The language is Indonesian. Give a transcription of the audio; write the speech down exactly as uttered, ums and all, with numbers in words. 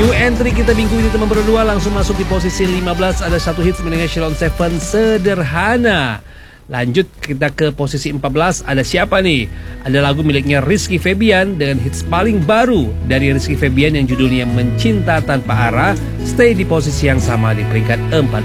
New entry kita minggu ini teman berdua langsung masuk di posisi lima belas. Ada satu hits dengan Sheldon Seven, Sederhana. Lanjut kita ke posisi empat belas. Ada siapa nih? Ada lagu miliknya Rizky Febian dengan hits paling baru dari Rizky Febian yang judulnya Mencinta Tanpa Arah. Stay di posisi yang sama di peringkat empat belas.